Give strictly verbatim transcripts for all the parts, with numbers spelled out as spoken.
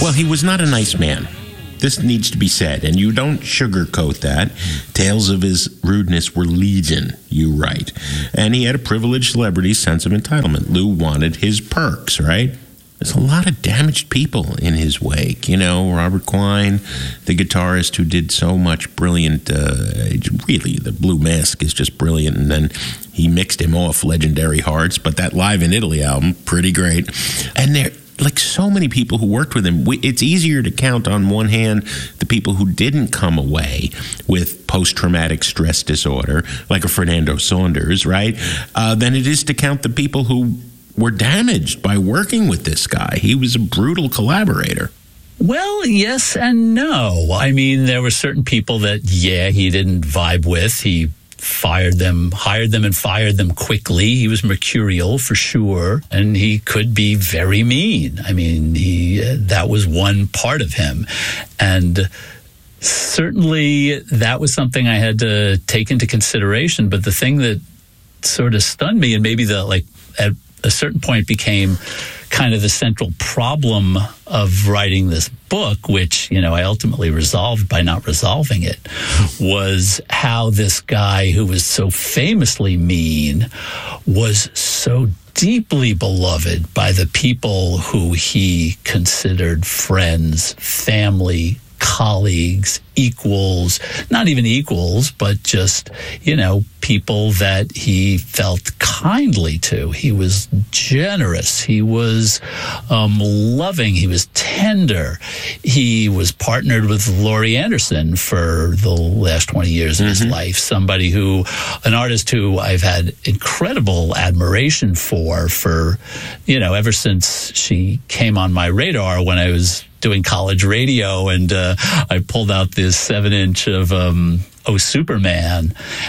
Well, he was not a nice man. This needs to be said, and you don't sugarcoat that. Tales of his rudeness were legion, you write. And he had a privileged celebrity sense of entitlement. Lou wanted his perks, right? There's a lot of damaged people in his wake. You know, Robert Quine, the guitarist who did so much brilliant, uh, really, the Blue Mask is just brilliant. And then he mixed him off Legendary Hearts, but that Live in Italy album, pretty great. And there, like so many people who worked with him, we, it's easier to count on one hand the people who didn't come away with post-traumatic stress disorder, like a Fernando Saunders, right, uh, than it is to count the people who were damaged by working with this guy. He was a brutal collaborator. Well, yes and no. I mean, there were certain people that, yeah, he didn't vibe with. He fired them, hired them and fired them quickly. He was mercurial for sure, and he could be very mean. I mean, he uh, that was one part of him. And certainly that was something I had to take into consideration. But the thing that sort of stunned me, and maybe the like at a certain point became kind of the central problem of writing this book, which, you know, I ultimately resolved by not resolving it, was how this guy who was so famously mean was so deeply beloved by the people who he considered friends, family, colleagues, equals, not even equals, but just, you know, people that he felt kindly to. He was generous. He was um, loving. He was tender. He was partnered with Laurie Anderson for the last twenty years of mm-hmm. his life, somebody who, an artist who I've had incredible admiration for, for, you know, ever since she came on my radar when I was doing college radio, and uh, I pulled out this seven inch of um, Oh Superman,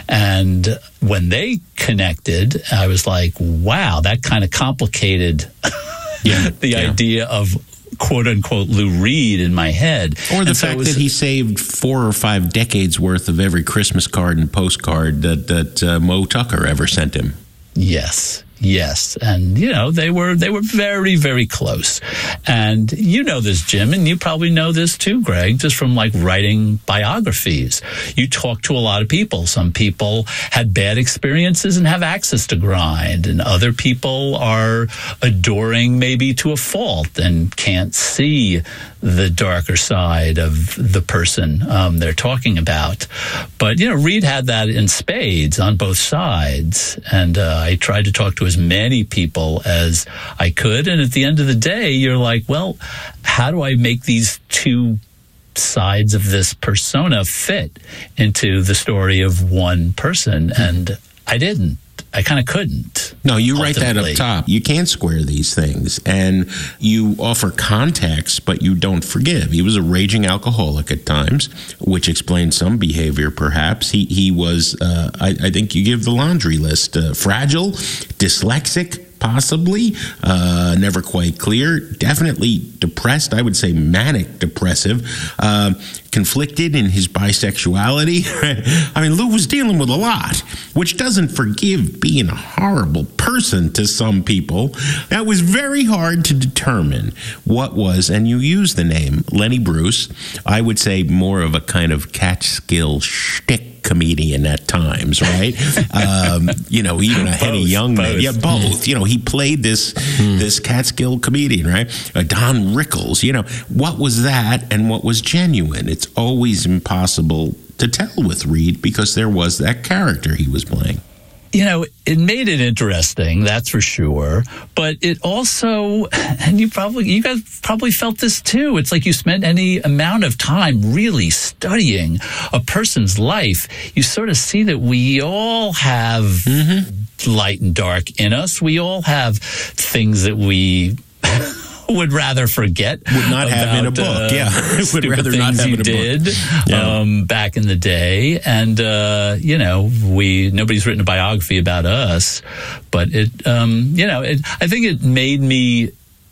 and when they connected, I was like, wow, that kind of complicated yeah, the yeah. idea of quote unquote Lou Reed in my head. Or the and fact so was, that he saved four or five decades worth of every Christmas card and postcard that, that uh, Mo Tucker ever sent him. Yes. Yes, and you know they were they were very very close, and you know this, Jim, and you probably know this too, Greg, just from like writing biographies. You talk to a lot of people. Some people had bad experiences and have access to grind, and other people are adoring maybe to a fault and can't see the darker side of the person um, they're talking about. But you know, Reed had that in spades on both sides, and uh, I tried to talk to as many people as I could. And at the end of the day, you're like, well, how do I make these two sides of this persona fit into the story of one person? And I didn't. I kind of couldn't. No, you write that up top. You can't square these things. And you offer context, but you don't forgive. He was a raging alcoholic at times, which explains some behavior, perhaps. He he was, uh, I, I think you give the laundry list, uh, fragile, dyslexic, possibly, uh, never quite clear, definitely depressed, I would say manic depressive, uh, conflicted in his bisexuality. I mean, Lou was dealing with a lot, which doesn't forgive being a horrible person to some people. That was very hard to determine what was, and you use the name Lenny Bruce, I would say more of a kind of Catskill shtick comedian at times, right? um, you know, even a Henny Youngman. Yeah, both. You know, he played this mm. this Catskill comedian, right? Uh, Don Rickles. You know, what was that and what was genuine? It's always impossible to tell with Reed because there was that character he was playing. You know, it made it interesting, that's for sure. But it also, and you probably, you guys probably felt this too. It's like you spent any amount of time really studying a person's life. You sort of see that we all have mm-hmm. light and dark in us. We all have things that we would rather forget. Would not about, have in a book, uh, yeah. Would rather not have in a did, book. Yeah. Um, back in the day. And, uh, you know, we, nobody's written a biography about us, but it, um, you know, it, I think it made me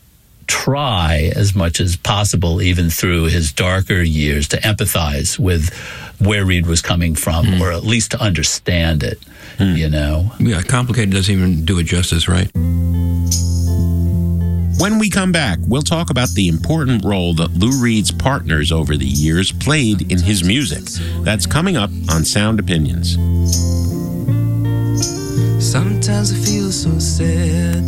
try as much as possible, even through his darker years, to empathize with where Reed was coming from, mm. or at least to understand it, mm. you know? Yeah, complicated doesn't even do it justice, right? When we come back, we'll talk about the important role that Lou Reed's partners over the years played in his music. That's coming up on Sound Opinions. Sometimes I feel so sad.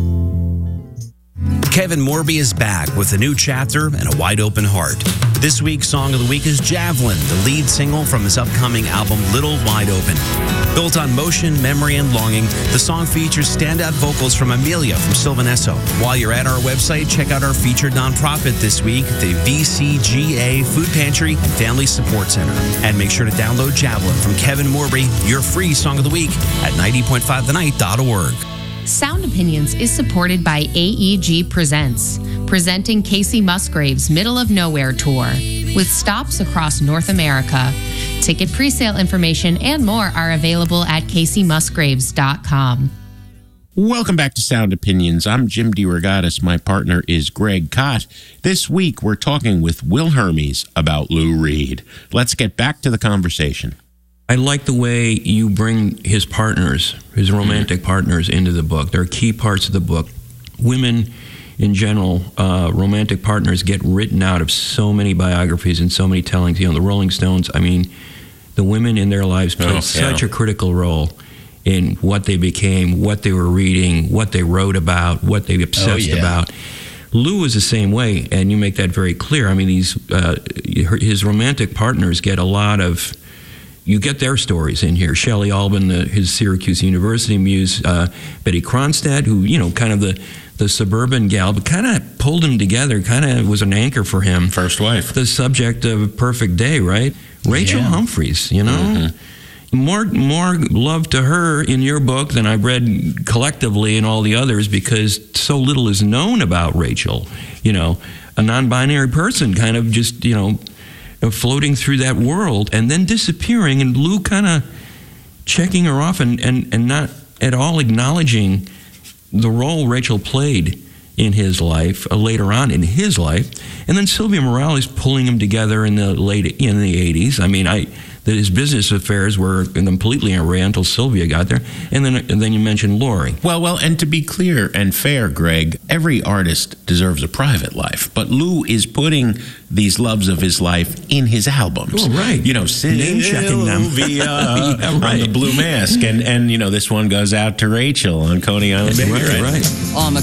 Kevin Morby is back with a new chapter and a wide open heart. This week's Song of the Week is Javelin, the lead single from his upcoming album Little Wide Open. Built on motion, memory, and longing, the song features standout vocals from Amelia from Sylvanesso. While you're at our website, check out our featured nonprofit this week, the V C G A Food Pantry and Family Support Center. And make sure to download Javelin from Kevin Morby, your free Song of the Week, at ninety point five the night dot org. Sound Opinions is supported by A E G Presents, presenting Casey Musgrave's Middle of Nowhere Tour, with stops across North America. Ticket presale information and more are available at casey musgraves dot com. Welcome back to Sound Opinions. I'm Jim DeRogatis. My partner is Greg Kot. This week, we're talking with Will Hermes about Lou Reed. Let's get back to the conversation. I like the way you bring his partners, his romantic partners, into the book. They're key parts of the book. Women, in general, uh, romantic partners get written out of so many biographies and so many tellings. You know, the Rolling Stones, I mean, the women in their lives played oh, such yeah. a critical role in what they became, what they were reading, what they wrote about, what they obsessed oh, yeah. about. Lou is the same way, and you make that very clear. I mean, these uh, his romantic partners get a lot of... You get their stories in here. Shelley Albin, the, his Syracuse University muse, uh, Betty Kronstadt, who, you know, kind of the, the suburban gal, but kind of pulled him together, kind of was an anchor for him. First wife. The subject of Perfect Day, right? Rachel Yeah. Humphreys, you know? Mm-hmm. More, more love to her in your book than I've read collectively in all the others, because so little is known about Rachel. You know, a non-binary person kind of just, you know, floating through that world and then disappearing, and Lou kind of checking her off and, and, and not at all acknowledging the role Rachel played in his life, uh, later on in his life. And then Sylvia Morales pulling him together in the late in the eighties. I mean, I that his business affairs were completely in array until Sylvia got there. And then and then you mentioned Laurie. Well, well, and to be clear and fair, Greg, every artist deserves a private life, but Lou is putting these loves of his life in his albums. Oh, right. You know, Name-checking them. Sylvia Yeah, right. on the Blue Mask, and and you know, this one goes out to Rachel on Coney Island. Right, right. On the